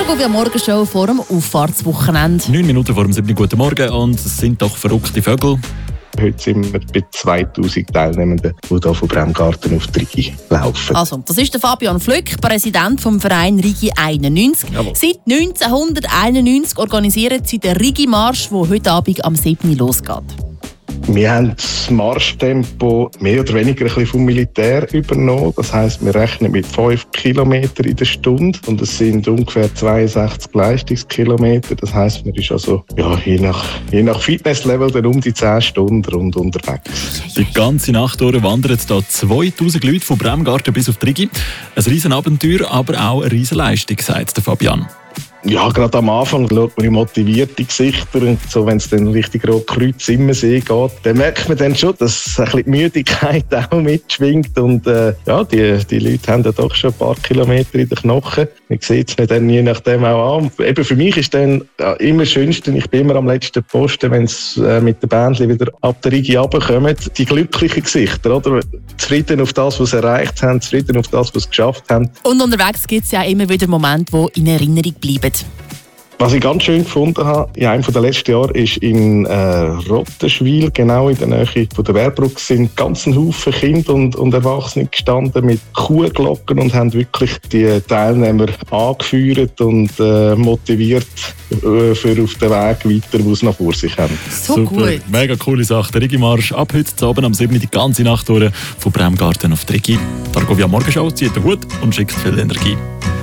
Argovia Morgenshow vor dem Auffahrtswochenende. 9 Minuten vor dem 7. Guten Morgen und es sind doch verrückte Vögel. Heute sind wir bei 2000 Teilnehmenden, die hier von Bremgarten auf die Rigi laufen. Also, das ist der Fabian Flück, Präsident vom Verein Rigi 91. Jawohl. Seit 1991 organisieren sie den Rigi-Marsch, der heute Abend am 7. losgeht. Wir haben das Marschtempo mehr oder weniger ein bisschen vom Militär übernommen. Das heisst, wir rechnen mit 5 Kilometern in der Stunde und es sind ungefähr 62 Leistungskilometer. Das heisst, man ist also je nach Fitnesslevel dann um die 10 Stunden rund unterwegs. Die ganze Nacht durch wandern da 2000 Leute von Bremgarten bis auf die Rigi. Ein Riesenabenteuer, aber auch eine Riesenleistung, sagt der Fabian. Ja, gerade am Anfang schaut man in motivierte Gesichter und so, wenn es dann richtig Rotkreuz Immersee geht, dann merkt man dann schon, dass ein bisschen die Müdigkeit auch mitschwingt und die Leute haben ja doch schon ein paar Kilometer in den Knochen. Man sieht es mir dann je nachdem auch an. Eben für mich ist dann immer das Schönste, ich bin immer am letzten Posten, wenn es mit den Bändchen wieder ab der Rigi runterkommen, die glücklichen Gesichter, oder? Zufrieden auf das, was sie erreicht haben, zufrieden auf das, was sie geschafft haben. Und unterwegs gibt es ja immer wieder Momente, die in Erinnerung bleiben. Was ich ganz schön gefunden habe, in einem der letzten Jahre ist in Rottenschwil, genau in der Nähe von der Wehrbrücke, sind ganzen Haufen Kinder und Erwachsene gestanden mit Kuhglocken und haben wirklich die Teilnehmer angeführt und motiviert für auf den Weg weiter, den sie noch vor sich haben. So Super, gut. mega coole Sache. Der Rigi-Marsch ab heute Abend am 7. die ganze Nacht durch von Bremgarten auf die Rigi. Die Argovia Morgenshow zieht den Hut und schickt viel Energie.